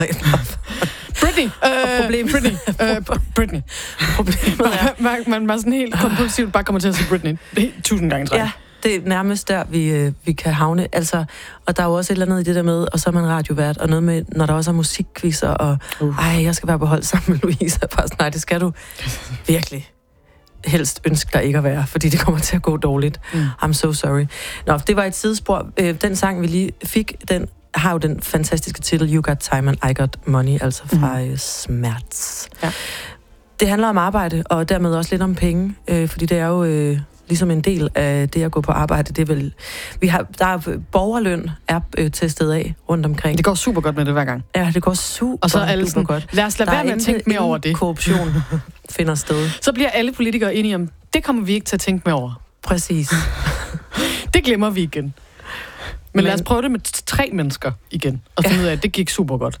Britney! Britney. Problemet er... Man var sådan helt kompulsivt bare kommer til at sige Britney 1000 gange træk. Ja, det er nærmest der, vi kan havne. Altså, og der er jo også et eller andet i det der med, og så er man radiovært, og noget med, når der også er musikquizzer, og jeg skal være på hold sammen med Louise. Bare sådan, nej, det skal du virkelig helst ønske dig ikke at være, fordi det kommer til at gå dårligt. I'm so sorry. Nå, det var et sidespor. Den sang, vi lige fik, den har jo den fantastiske titel You Got Time and I Got Money, altså fra Smerts. Ja. Det handler om arbejde, og dermed også lidt om penge, fordi det er jo ligesom en del af det at gå på arbejde. Det er vel, der er borgerløn til stede af rundt omkring. Det går super godt med det hver gang. Ja, det går super, og så er alle sådan, godt. Lad os lade være med at tænke mere over det. Korruption finder sted. Så bliver alle politikere enige om, det kommer vi ikke til at tænke mere over. Præcis. Det glemmer vi igen. Men lad os prøve det med 3 mennesker igen, og finde ud af, at det gik super godt.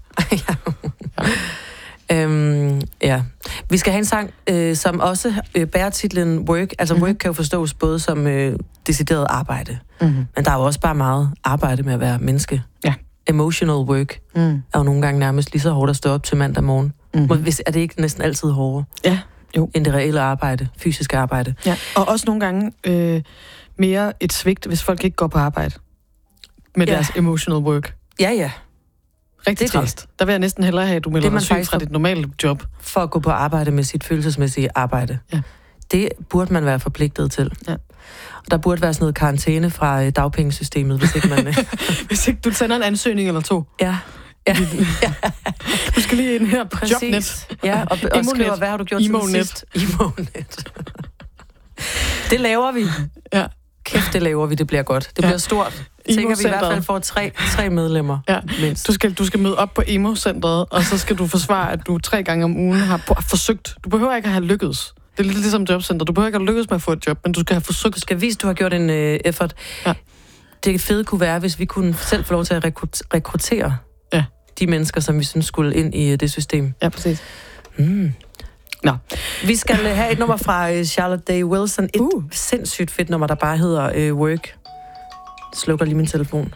Ja. Vi skal have en sang, som også bærer titlen Work. Altså work kan jo forstås både som decideret arbejde, men der er jo også bare meget arbejde med at være menneske. Ja. Emotional work er jo nogle gange nærmest lige så hårdt at stå op til mandag morgen. Er det ikke næsten altid hårdere? Ja. Jo. End det reelle arbejde, fysiske arbejde. Ja. Og også nogle gange mere et svigt, hvis folk ikke går på arbejde med deres emotional work. Ja. Rigtig træst. Der vil jeg næsten hellere have, at du melder dig syg fra dit normale job. For at gå på arbejde med sit følelsesmæssige arbejde. Ja. Det burde man være forpligtet til. Ja. Og der burde være sådan noget karantæne fra dagpengesystemet, hvis ikke man... hvis ikke du sender en ansøgning eller 2. Ja. Du skal lige ind her på Præcis. Jobnet. Ja, og skriver, hvad har du gjort siden sidst? Imonet. Det laver vi. Ja. Kæft, det laver vi. Det bliver godt. Det bliver stort. Jeg tænker, vi i hvert fald får 3 medlemmer. Ja. Mindst. Du skal møde op på Emo-centret, og så skal du forsvare, at du 3 gange om ugen har forsøgt. Du behøver ikke at have lykkes. Det er lidt ligesom jobcenter. Du behøver ikke at lykkes med at få et job, men du skal have forsøgt. Du skal vise, at du har gjort en effort. Ja. Det fede kunne være, hvis vi kunne selv få lov til at rekruttere de mennesker, som vi synes skulle ind i det system. Ja, præcis. Nå. Vi skal have et nummer fra Charlotte Day Wilson. Et sindssygt fedt nummer, der bare hedder Work. Slukker lige min telefon.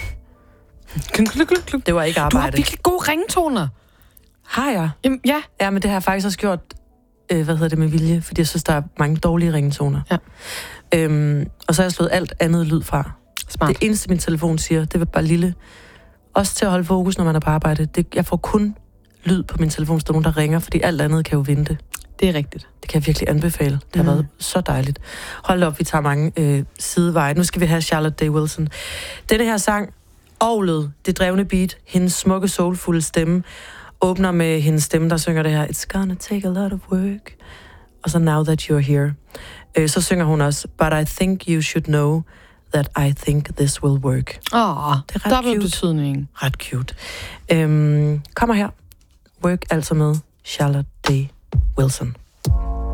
Det var ikke arbejde. Du har virkelig gode ringtoner. Har jeg? Jamen, ja. Ja, men det har jeg faktisk også gjort, med vilje, fordi jeg synes, der er mange dårlige ringtoner. Ja. Og så har jeg slået alt andet lyd fra. Smart. Det eneste, min telefon siger, det var bare lille. Også til at holde fokus, når man er på arbejde. Jeg får kun lyd på min telefon, så der ringer, fordi alt andet kan jo vente. Det er rigtigt. Det kan jeg virkelig anbefale. Det har været så dejligt. Hold op, vi tager mange sideveje. Nu skal vi have Charlotte Day Wilson. Denne her sang, orglet, det drevne beat, hendes smukke, soulfulde stemme, åbner med hendes stemme, der synger det her, It's gonna take a lot of work. Og så Now That You're Here. Så synger hun også, But I think you should know that I think this will work. Det er ret cute. Betydning. Ret cute. Kommer her. Work altså med Charlotte Day Wilson.